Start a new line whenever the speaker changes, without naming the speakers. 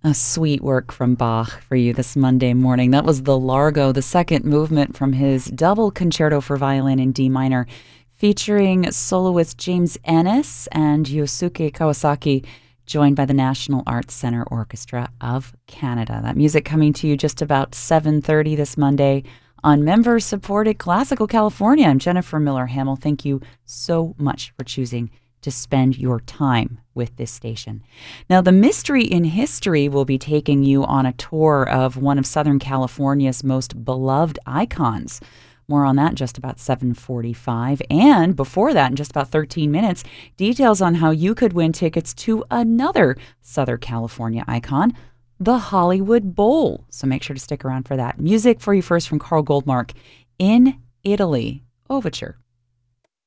A sweet work from Bach for you this Monday morning. That was the Largo, the second movement from his double concerto for violin in D minor, featuring soloist James Ennis and Yosuke Kawasaki, joined by the National Arts Centre Orchestra of Canada. That music coming to you just about 7:30 this Monday on member-supported Classical California. I'm Jennifer Miller-Hamill. Thank you so much for choosing to spend your time with this station. Now, the Mystery in History will be taking you on a tour of one of Southern California's most beloved icons. More on that in just about 7:45. And before that, in just about 13 minutes, details on how you could win tickets to another Southern California icon, the Hollywood Bowl. So make sure to stick around for that. Music for you first from Carl Goldmark, In Italy, Overture.